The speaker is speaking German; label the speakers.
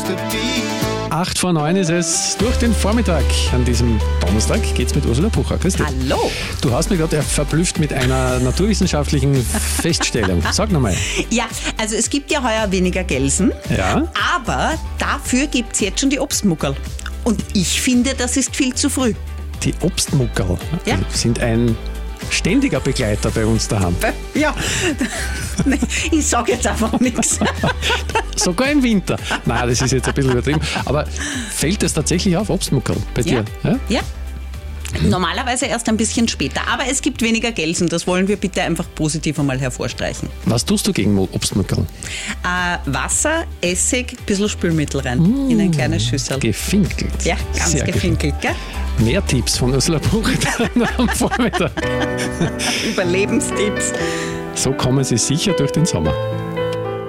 Speaker 1: 8 vor 9 ist es. Durch den Vormittag an diesem Donnerstag geht's mit Ursula Pucher. Grüß dich.
Speaker 2: Hallo.
Speaker 1: Du hast mich gerade verblüfft mit einer naturwissenschaftlichen Feststellung. Sag nochmal.
Speaker 2: Ja, also es gibt ja heuer weniger Gelsen,
Speaker 1: Ja?
Speaker 2: aber dafür gibt's jetzt schon die Obstmuckerl. Und ich finde, das ist viel zu früh.
Speaker 1: Die Obstmuckerl
Speaker 2: Ja.
Speaker 1: sind ein ständiger Begleiter bei uns daheim.
Speaker 2: Ja, ich sage jetzt einfach nichts.
Speaker 1: Sogar im Winter. Nein, das ist jetzt ein bisschen übertrieben. Aber fällt das tatsächlich auf, Obstmuckerl, bei dir? Ja?
Speaker 2: Ja. Normalerweise erst ein bisschen später, aber es gibt weniger Gelsen. Das wollen wir bitte einfach positiv einmal hervorstreichen.
Speaker 1: Was tust du gegen Obstmuckerl?
Speaker 2: Wasser, Essig, ein bisschen Spülmittel rein in ein kleines Schüssel.
Speaker 1: Gefinkelt.
Speaker 2: Ja, ganz
Speaker 1: Sehr gut.
Speaker 2: gefinkelt, gell?
Speaker 1: Mehr Tipps von Ursula Pucher dann am Vormittag.
Speaker 2: Überlebenstipps.
Speaker 1: So kommen sie sicher durch den Sommer.